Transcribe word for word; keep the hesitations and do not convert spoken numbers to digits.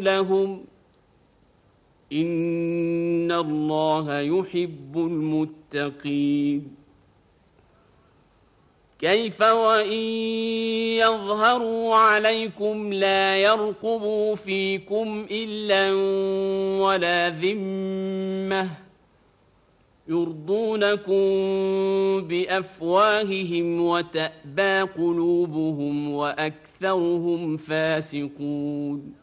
لهم إن الله يحب المتقين كيف وإن يظهروا عليكم لا يرقبوا فيكم إلا ولا ذمة يرضونكم بأفواههم وتأبى قلوبهم وأكثرهم فاسقون